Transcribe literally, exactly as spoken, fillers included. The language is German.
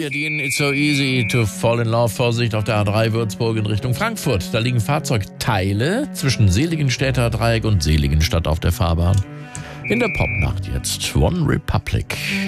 Wir dienen It's So Easy to Fall in Love. Vorsicht auf der A drei Würzburg in Richtung Frankfurt. Da liegen Fahrzeugteile zwischen Seligenstädter Dreieck und Seligenstadt auf der Fahrbahn. In der Popnacht jetzt One Republic.